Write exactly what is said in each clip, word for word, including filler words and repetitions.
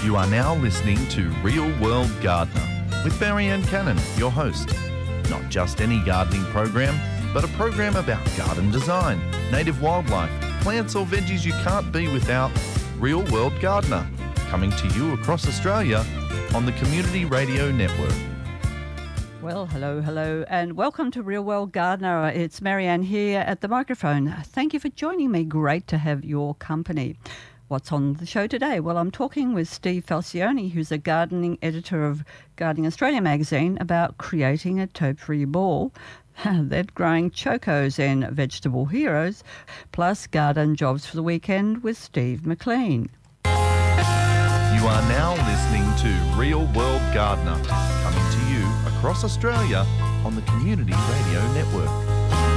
You are now listening to Real World Gardener with Marianne Cannon, your host. Not just any gardening program, but a program about garden design, native wildlife, plants or veggies you can't be without. Real World Gardener, coming to you across Australia on the Community Radio Network. Well, hello, hello, and welcome to Real World Gardener. It's Marianne here at the microphone. Thank you for joining me. Great to have your company. What's on the show today? Well, I'm talking with Steve Falcione, who's a gardening editor of Gardening Australia magazine, about creating a topiary ball, then growing chocos and vegetable heroes, plus garden jobs for the weekend with Steve McLean. You are now listening to Real World Gardener, coming to you across Australia on the Community Radio Network.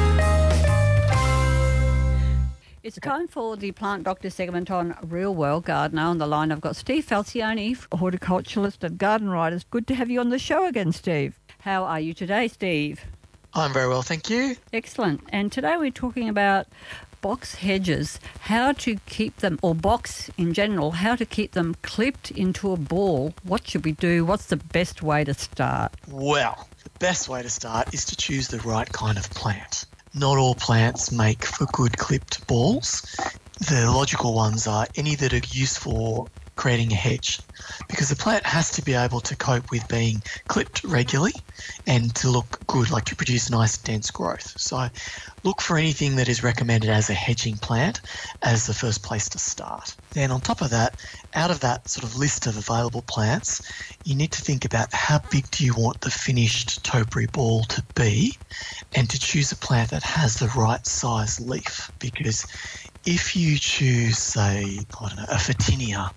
It's time for the Plant Doctor segment on Real World Gardener. On the line, I've got Steve Falcione, horticulturalist and garden writer. Good to have you on the show again, Steve. How are you today, Steve? I'm very well, thank you. Excellent. And today we're talking about box hedges, how to keep them, or box in general, how to keep them clipped into a ball. What should we do? What's the best way to start? Well, the best way to start is to choose the right kind of plant. Not all plants make for good clipped balls. The logical ones are any that are used for creating a hedge, because the plant has to be able to cope with being clipped regularly and to look good, like to produce nice dense growth. So look for anything that is recommended as a hedging plant as the first place to start. Then on top of that, out of that sort of list of available plants, you need to think about how big do you want the finished topiary ball to be, and to choose a plant that has the right size leaf. Because if you choose, say, I don't know, a Photinia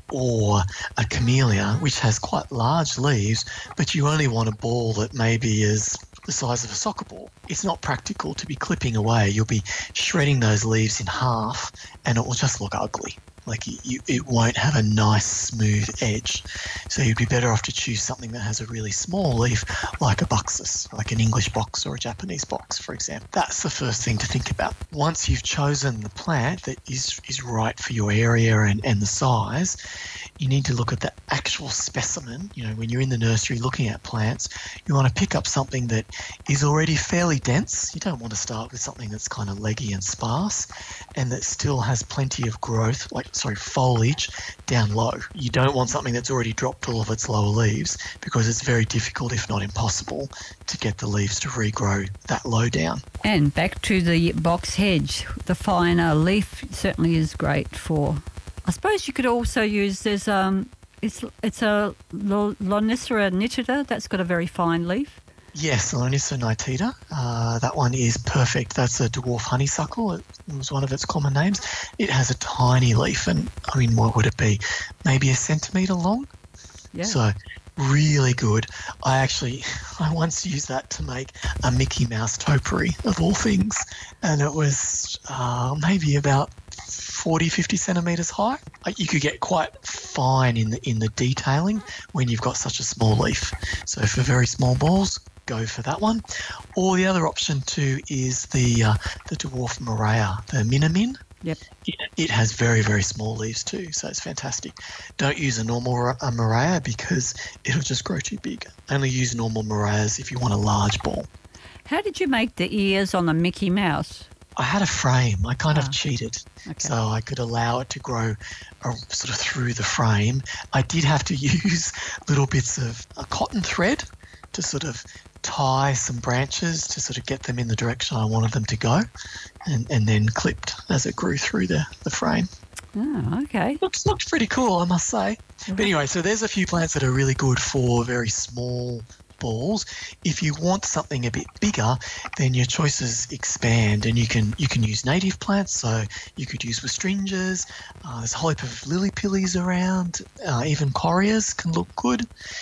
or a Camellia, which has quite large leaves, but you only want a ball that maybe is the size of a soccer ball, it's not practical to be clipping away. You'll be shredding those leaves in half and it will just look ugly. Like you, you, it won't have a nice smooth edge. So you'd be better off to choose something that has a really small leaf, like a Buxus, like an English box or a Japanese box, for example. That's the first thing to think about. Once you've chosen the plant that is, is right for your area and, and the size, you need to look at the actual specimen. You know, when you're in the nursery looking at plants, you want to pick up something that is already fairly dense. You don't want to start with something that's kind of leggy and sparse and that still has plenty of growth, like sorry, foliage down low. You don't want something that's already dropped all of its lower leaves, because it's very difficult, if not impossible, to get the leaves to regrow that low down. And back to the box hedge, the finer leaf certainly is great for. I suppose you could also use, there's um, it's it's a Lonicera nitida that's got a very fine leaf. Yes, Lonicera nitida. Uh, that one is perfect. That's a dwarf honeysuckle. It was one of its common names. It has a tiny leaf, and I mean, what would it be? Maybe a centimetre long? Yeah. So really good. I actually, I once used that to make a Mickey Mouse topiary, of all things, and it was uh, maybe about forty, fifty centimetres high. Like you could get quite fine in the in the detailing when you've got such a small leaf. So for very small balls, go for that one. Or the other option too is the uh, the dwarf Murraya, the Minamin. Yep. It, it has very, very small leaves too, so it's fantastic. Don't use a normal a Murraya because it'll just grow too big. Only use normal Murrayas if you want a large ball. How did you make the ears on the Mickey Mouse? I had a frame. I kind ah. of cheated. Okay. So I could allow it to grow uh, sort of through the frame. I did have to use little bits of a cotton thread to sort of tie some branches to sort of get them in the direction I wanted them to go, and, and then clipped as it grew through the, the frame. Oh, okay. Looks, looks pretty cool, I must say. Mm-hmm. But anyway, so there's a few plants that are really good for very small balls. If you want something a bit bigger, then your choices expand, and you can you can use native plants. So you could use Westringias. Uh, there's a whole heap of lily pillies around. Uh, even Correas can look good.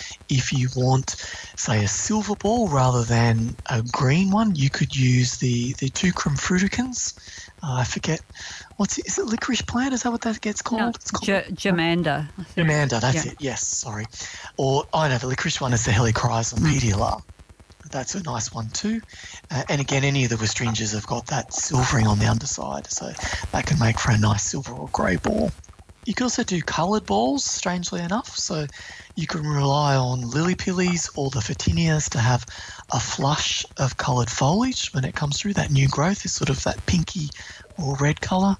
If you want, say, a silver ball rather than a green one, you could use the the Tucrum fruticans. Uh, I forget, what's it, is it licorice plant? Is that what that gets called? No, it's called J- Jamanda. Jamanda, that's yeah. it, yes, sorry. Or, I know, the licorice one is the Helichrysum mm. pedula. That's a nice one too. Uh, and again, any of the Westringias have got that silvering on the underside, so that can make for a nice silver or grey ball. You can also do coloured balls, strangely enough. So you can rely on lily pillies or the photinias to have a flush of coloured foliage when it comes through. That new growth is sort of that pinky or red colour.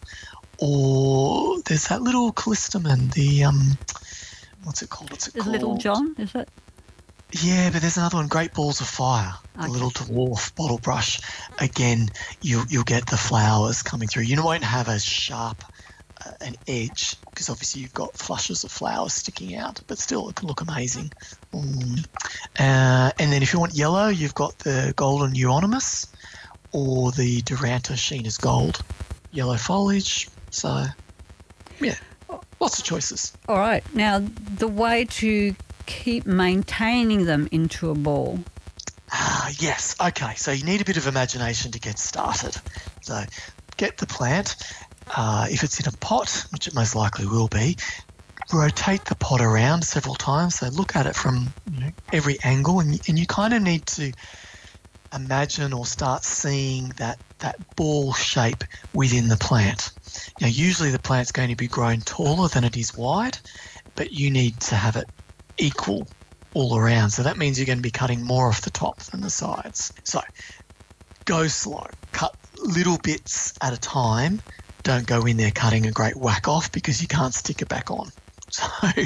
Or there's that little callistemon, the, um, what's it called? What's it Is called? Little John, is it? Yeah, but there's another one, Great Balls of Fire, Okay. the little dwarf bottle brush. Again, you, you'll get the flowers coming through. You won't have as sharp uh, an edge because obviously you've got flushes of flowers sticking out, but still it can look amazing. Mm. Uh, and then if you want yellow, you've got the Golden Euonymus or the Duranta Sheena's Gold. Yellow foliage, so yeah, lots of choices. All right. Now, the way to keep maintaining them into a ball. Ah, yes. Okay, so you need a bit of imagination to get started. So get the plant. Uh, if it's in a pot, which it most likely will be, rotate the pot around several times. So look at it from you know, every angle, and, and you kind of need to imagine or start seeing that, that ball shape within the plant. Now, usually the plant's going to be grown taller than it is wide, but you need to have it equal all around. So that means you're going to be cutting more off the top than the sides. So go slow. Cut little bits at a time. Don't go in there cutting a great whack off because you can't stick it back on. So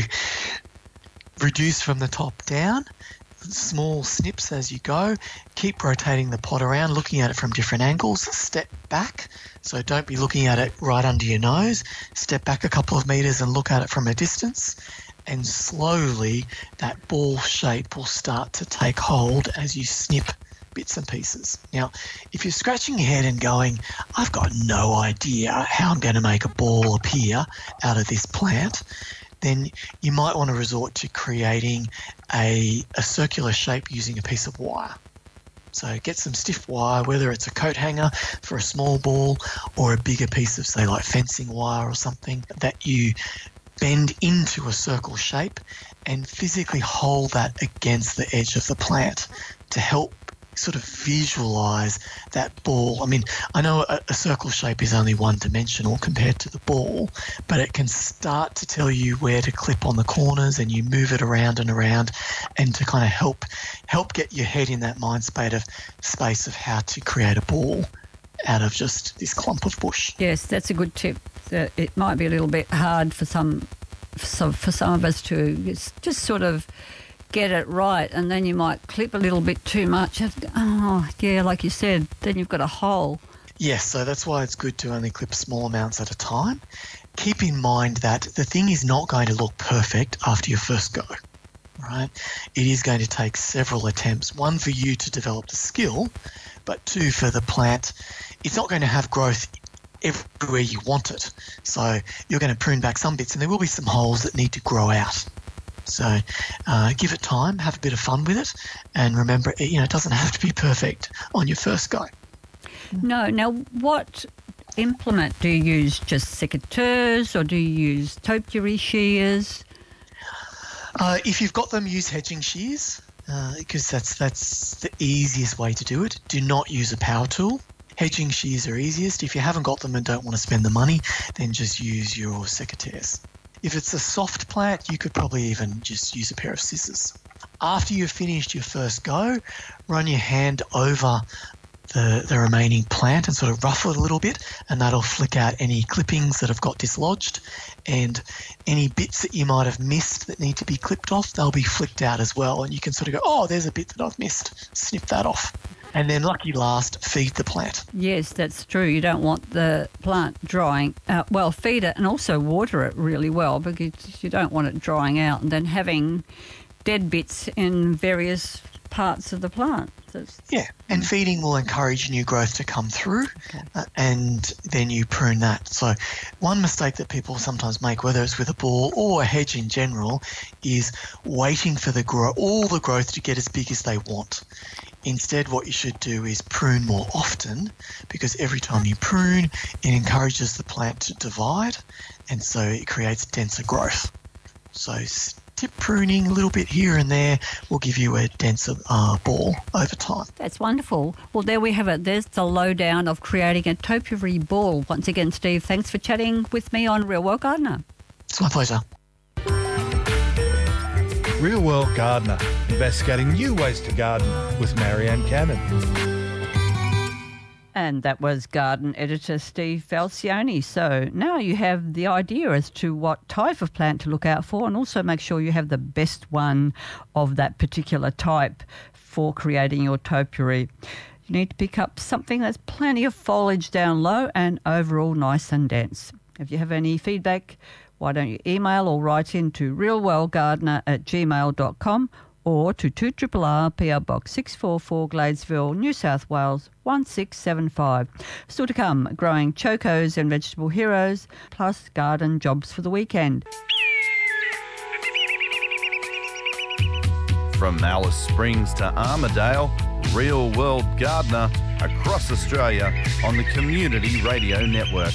reduce from the top down. Small snips as you go. Keep rotating the pot around, looking at it from different angles. Step back. So don't be looking at it right under your nose. Step back a couple of meters and look at it from a distance. And slowly that ball shape will start to take hold as you snip bits and pieces. Now, if you're scratching your head and going, I've got no idea how I'm going to make a ball appear out of this plant, then you might want to resort to creating a, a circular shape using a piece of wire. So get some stiff wire, whether it's a coat hanger for a small ball or a bigger piece of, say, like fencing wire or something, that you bend into a circle shape and physically hold that against the edge of the plant to help sort of visualize that ball. I mean, I know a, a circle shape is only one dimensional compared to the ball, but it can start to tell you where to clip on the corners, and you move it around and around, and to kind of help help get your head in that mind space of space of how to create a ball out of just this clump of bush. Yes, that's a good tip. Uh, it might be a little bit hard for some, for some, for some of us to just, just sort of get it right, and then you might clip a little bit too much. Oh, yeah, like you said, then you've got a hole. Yes, so that's why it's good to only clip small amounts at a time. Keep in mind that the thing is not going to look perfect after your first go, right? It is going to take several attempts, one for you to develop the skill, but two for the plant. It's not going to have growth everywhere you want it. So you're going to prune back some bits, and there will be some holes that need to grow out. So uh, give it time, have a bit of fun with it, and remember, you know, it doesn't have to be perfect on your first go. No. Now, what implement do you use? Just secateurs, or do you use topiary shears? Uh, if you've got them, use hedging shears uh, because that's that's the easiest way to do it. Do not use a power tool. Hedging shears are easiest. If you haven't got them and don't want to spend the money, then just use your secateurs. If it's a soft plant, you could probably even just use a pair of scissors. After you've finished your first go, run your hand over the, the remaining plant and sort of ruffle it a little bit, and that'll flick out any clippings that have got dislodged, and any bits that you might have missed that need to be clipped off, they'll be flicked out as well, and you can sort of go, oh, there's a bit that I've missed, snip that off. And then lucky last, feed the plant. Yes, that's true. You don't want the plant drying. Uh, well, feed it and also water it really well, because you don't want it drying out and then having dead bits in various parts of the plant. That's, yeah, and feeding will encourage new growth to come through, okay. uh, and then you prune that. So one mistake that people sometimes make, whether it's with a ball or a hedge in general, is waiting for the grow all the growth to get as big as they want. Instead, what you should do is prune more often, because every time you prune, it encourages the plant to divide, and so it creates denser growth. So tip pruning a little bit here and there will give you a denser uh, ball over time. That's wonderful. Well, there we have it. There's the lowdown of creating a topiary ball. Once again, Steve, thanks for chatting with me on Real World Gardener. It's my pleasure. Real World Gardener, investigating new ways to garden with Marianne Cannon. And that was garden editor Steve Falcioni. So now you have the idea as to what type of plant to look out for, and also make sure you have the best one of that particular type for creating your topiary. You need to pick up something that's plenty of foliage down low and overall nice and dense. If you have any feedback, why don't you email or write in to realworldgardener at gmail dot com or to two R R R P O Box six four four Gladesville, New South Wales one six seven five. Still to come, growing chocos and vegetable heroes, plus garden jobs for the weekend. From Alice Springs to Armidale, Real World Gardener across Australia on the Community Radio Network.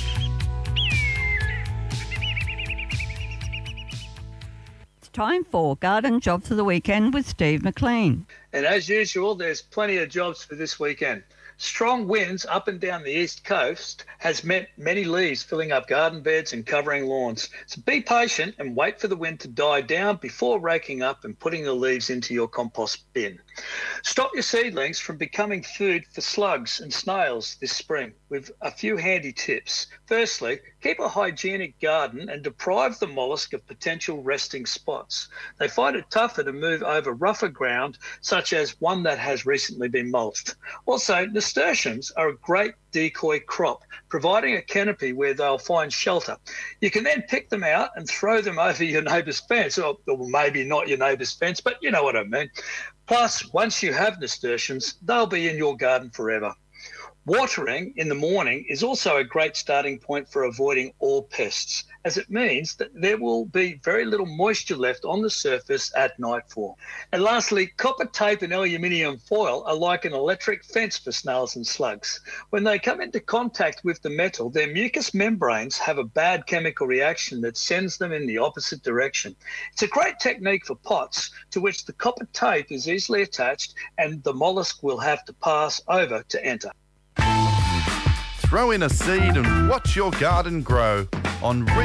Time for Garden Jobs for the Weekend with Steve McLean. And as usual, there's plenty of jobs for this weekend. Strong winds up and down the east coast has meant many leaves filling up garden beds and covering lawns. So be patient and wait for the wind to die down before raking up and putting the leaves into your compost bin. Stop your seedlings from becoming food for slugs and snails this spring with a few handy tips. Firstly, keep a hygienic garden and deprive the mollusk of potential resting spots. They find it tougher to move over rougher ground, such as one that has recently been mulched. Also, nasturtiums are a great decoy crop, providing a canopy where they'll find shelter. You can then pick them out and throw them over your neighbour's fence, or, or maybe not your neighbour's fence, but you know what I mean. Plus, once you have nasturtiums, they'll be in your garden forever. Watering in the morning is also a great starting point for avoiding all pests, as it means that there will be very little moisture left on the surface at nightfall. And lastly, copper tape and aluminium foil are like an electric fence for snails and slugs. When they come into contact with the metal, their mucous membranes have a bad chemical reaction that sends them in the opposite direction. It's a great technique for pots to which the copper tape is easily attached and the mollusk will have to pass over to enter. Throw in a seed and watch your garden grow on